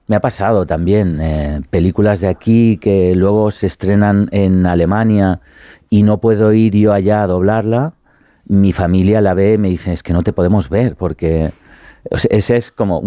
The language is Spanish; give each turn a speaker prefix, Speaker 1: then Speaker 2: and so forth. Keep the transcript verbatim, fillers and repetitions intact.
Speaker 1: Me ha pasado también, eh, películas de aquí que luego se estrenan en Alemania y no puedo ir yo allá a doblarla. Mi familia la ve y me dice, es que no te podemos ver porque o sea, ese es como